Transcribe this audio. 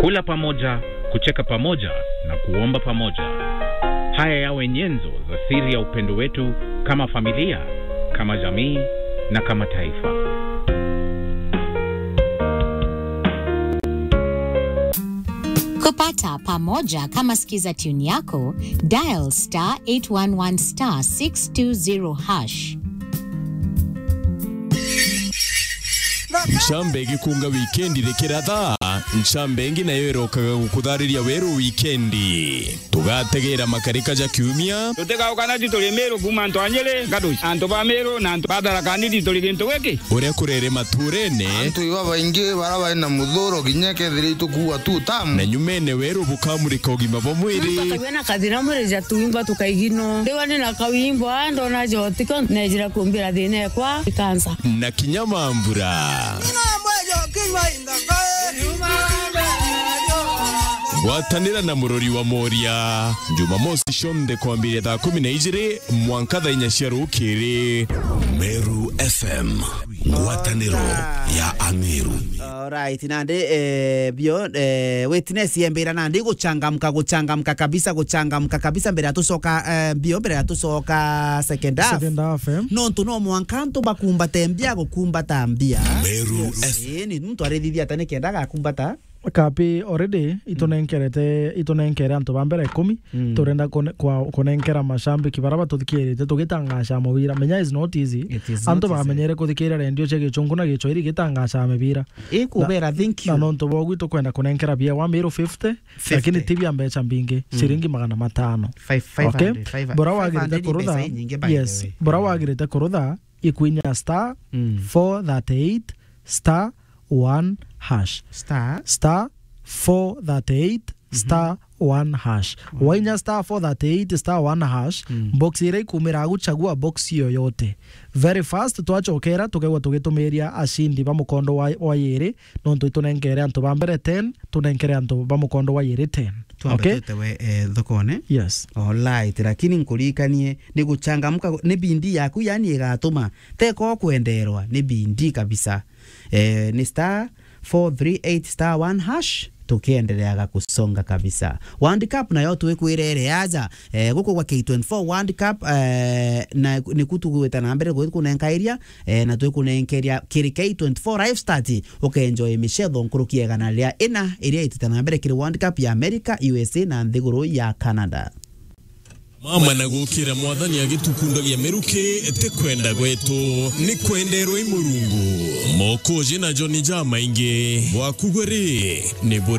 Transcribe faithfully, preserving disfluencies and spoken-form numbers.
Kula pamoja, kucheka pamoja na kuomba pamoja. Haya yawe nyenzo za siri ya upendo wetu kama familia, kama jamii na kama taifa. Kupata pamoja kama sikiza tune yako, dial star eight one one star six two zero hash. Nchambengi kunga weekendi rekera thaa. Nchambengi na yoerokaga gukudhariria weru weekendi. Tugategera makarika ja kiumia. Tutega ukanati tuli mero kuma ntwanyele gadushi. Anto ba mero na anto badala kanidi tuli ginto weki. Uria kurere maturene. Anto iwa baingi baraba ina mudhoro ginyeke dhiritu kuwa tu tamu. Na nyumene weru bukamurika ugima bo mwiri. Tukabena kadira mureja tuimba tukaigino. Dewa nina kawimbo ando na jotiko nejira kumbira dine kwa kansa. Na kinyamambura. Gwatanira na murori wa Moria Jumamosi shonde kwa mbili thaa kumi na ijiri mwanka thaa inya cia rukiri. Meru F M ngwataniro ya Ameru. Alright, nande eh, bio eh, witness yembera nande guchangamka guchangamka kabisa guchangamka kabisa mbere atusoka eh, bio mbere atusoka second half second half eh? No ntuno mwankanto bakumbata embia gukumbata mbia Meru F M ni mtu arithithia tane kenda gakumbata kapi already itonenkerete itonenkera anto bambere kumi mm. turenda kwa konenkera mashambi kibaraba tuthikirite tugitangasha mubira menya is not easy anto bamenyere kuthikira rendio chege chunguna gicho iri gitangasha mubira ikubera thank you na nonto bogu to kwenda konenkera bia wa mero fifty lakini tibia mbecha mbingi mm. shiringi magana matano okay bora wagirite kurutha yes bora wagirite kurutha ikuinya star mm. four thirty-eight star one hash star star four thirty-eight mm-hmm. star one hash mm-hmm. wainya star four thirty-eight star one hash mm-hmm. box ire kumira guchagua box yoyote very fast twachokera tukegwa tugitumiria ashindi ba mukondo wa, wa yere nonto itunengere anto bambere ten tunenkere anto ba mukondo wa yere ten okay tewe eh, thokone yes alright lakini nkurikanie ni guchangamka ni bindi yaku yani igatuma teko kwenderwa ni bindi kabisa eh, ni star four thirty-eight star one hash tukiendelea kusonga kabisa. World Cup na yo tuwekwirere aja eh guko kwa K twenty-four World Cup eh na ni kutu gwetana mbere gwe kunenkairia eh na twekunenkeria kiri K twenty-four live start ukenjoy Michelle nkurukiega na ria ina iria ititana mbere kiri World Cup ya America, U S A na nthiguru ya Canada. Mama na gukira mwathani agitukunda gya meruke ete kwenda gwetu ni kwenderwo imurungu moko jina Johnny Jama inge wakugore ni